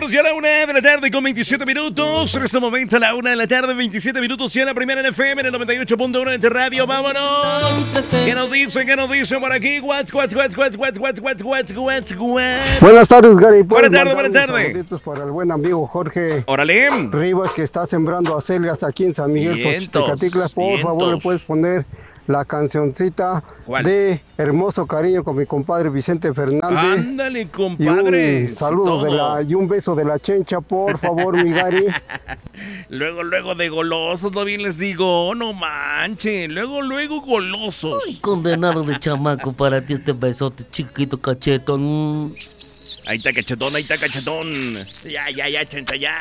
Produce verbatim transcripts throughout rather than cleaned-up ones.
Vámonos ya a la una de la tarde con veintisiete minutos. En este momento a la una de la tarde, veintisiete minutos. Y en la primera en F M en el noventa y ocho punto uno de radio. Vámonos. ¿Qué nos dicen? ¿Qué nos dicen por aquí? What's, what's, what's, what's, what's, what's, what's, what's, what's, what's. Buenas tardes, Gary. Buenas tardes, buenas tardes. Saluditos para el buen amigo Jorge Órale. Rivas, que está sembrando acelgas aquí en San Miguel Xochitecatlicla. Por vientos. favor, le puedes poner la cancioncita ¿Cuál? de Hermoso Cariño con mi compadre Vicente Fernández. Ándale, Y compadre. un saludo de la, y un beso de la Chencha, por favor, mi Gary. Luego, luego de golosos, no bien les digo, no manchen. Luego, luego golosos. Ay, condenado de chamaco, para ti este besote chiquito cachetón. Ahí está cachetón, ahí está cachetón. Ya, ya, ya, Chencha, ya.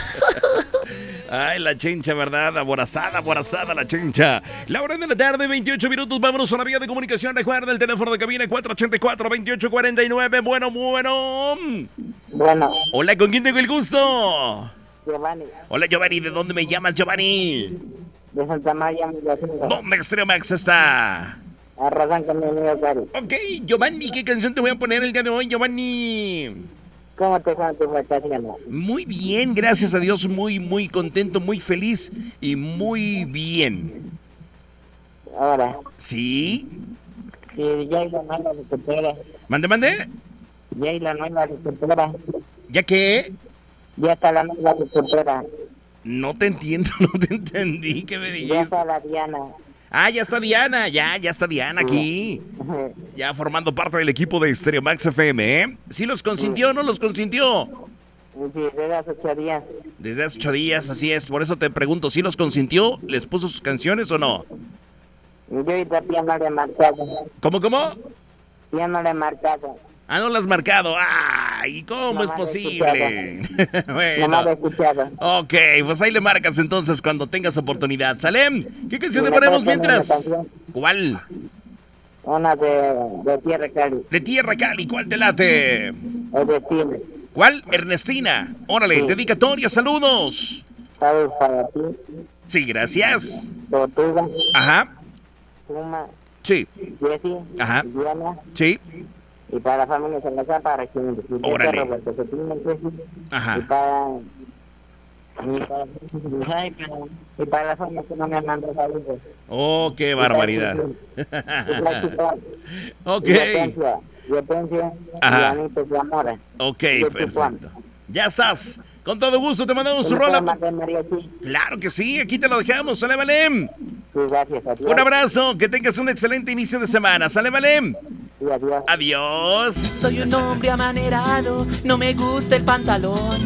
Ay, la Chencha, ¿verdad? Aborazada, aborazada la Chencha. La hora de la tarde, veintiocho minutos. Vámonos a la vía de comunicación. Recuerda el teléfono de cabina cuatro ochenta y cuatro, veintiocho cuarenta y nueve. Bueno, bueno. Bueno, Hola, ¿con quién tengo el gusto? Giovanni, Hola, Giovanni. ¿De dónde me llamas, Giovanni? de Santa María, mi vecino. ¿Dónde Extremo Max está? Arrasan mi amigo Gary. Ok, Giovanni, ¿qué canción te voy a poner el día de hoy, Giovanni? ¿Cómo te fue tu vacaciones? Muy bien, gracias a Dios, muy, muy contento, muy feliz y muy bien. Ahora, ¿Sí? si ya hay la nueva recupera, ¿Mande, mande? ya hay la nueva recupera, ¿Ya qué? ya está la nueva recupera, No te entiendo, no te entendí, ¿qué me ya dijiste? está la Diana. Ah, ya está Diana, ya, ya está Diana aquí. Ya formando parte del equipo de Stereo Max F M, ¿eh? ¿Sí los consintió o no los consintió? Sí, de hace ocho días. Desde hace ocho días, así es. Por eso te pregunto, ¿sí los consintió? ¿Les puso sus canciones o no? Yo ahorita ya no le he marcado. ¿Cómo, cómo? Ya no le he marcado. Ah, no las has marcado. ¡Ay! ¿Cómo No es me has posible? No me he Bueno. escuchado. Ok, pues ahí le marcas entonces cuando tengas oportunidad. ¿Sale? ¿Qué canción Sí, te ¿me ponemos puedes poner mientras? una canción? ¿Cuál? Una de, de Tierra Cali. De Tierra Cali, ¿cuál te late? Es de Chile. ¿Cuál? Ernestina. Órale, Sí. dedicatoria, saludos. Saludos para ti, Sí, gracias. Tortuga, Ajá, Puma, sí, Jessy, Ajá. Diana. sí, Y para la familia Salazar, para quien Órale. Roberto Cetina, Ajá. y para y para, y para y para las familias que no me han mandado saludos. Oh, qué barbaridad. Ok, Y Hortensia, y Hortensia, y Ajá. Anito de Amora. ok, Y de perfecto. Tijuana. Ya estás. Con todo gusto te mandamos su ¿Me puede rola. mandar mariachi? Claro que sí, aquí te lo dejamos, ¿sale, vale? Sí, gracias, adiós. Un abrazo, que tengas un excelente inicio de semana, ¿sale, vale? Sí, adiós. Adiós. Soy un hombre amanerado, no me gusta el pantalón.